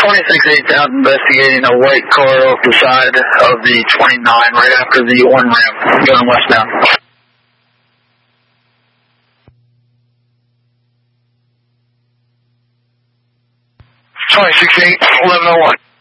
26-8 out investigating a white car off the side of the 29 right after the on-ramp going westbound. 26-8, 1101.